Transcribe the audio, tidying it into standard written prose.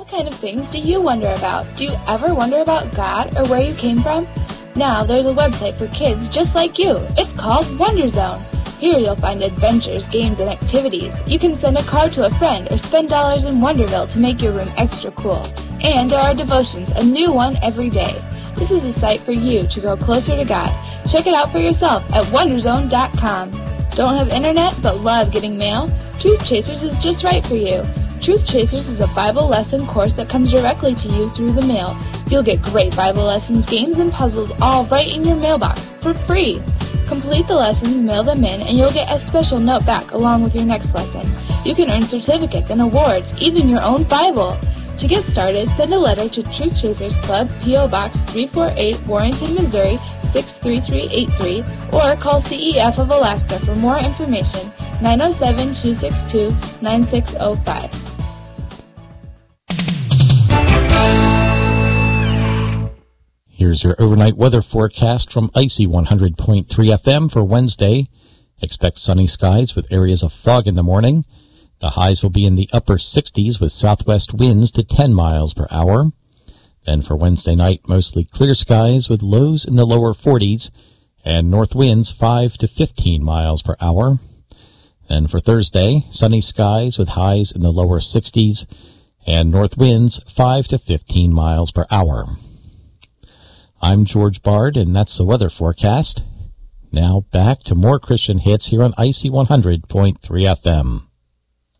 What kind of things do you wonder about? Do you ever wonder about God or where you came from? Now there's a website for kids just like you. It's called Wonder Zone. Here you'll find adventures, games, and activities. You can send a card to a friend or spend dollars in Wonderville to make your room extra cool. And there are devotions, a new one every day. This is a site for you to grow closer to God. Check it out for yourself at wonderzone.com. Don't have internet but love getting mail? Truth Chasers is just right for you. Truth Chasers is a Bible lesson course that comes directly to you through the mail. You'll get great Bible lessons, games, and puzzles all right in your mailbox for free. Complete the lessons, mail them in, and you'll get a special note back along with your next lesson. You can earn certificates and awards, even your own Bible. To get started, send a letter to Truth Chasers Club, P.O. Box 348, Warrenton, Missouri 63383, or call CEF of Alaska for more information, 907-262-9605. Here's your overnight weather forecast from Icy 100.3 FM for Wednesday. Expect sunny skies with areas of fog in the morning. The highs will be in the upper 60s with southwest winds to 10 miles per hour. Then for Wednesday night, mostly clear skies with lows in the lower 40s and north winds 5 to 15 miles per hour. Then for Thursday, sunny skies with highs in the lower 60s and north winds 5 to 15 miles per hour. I'm George Bard, and that's the weather forecast. Now back to more Christian hits here on Icy 100.3 FM.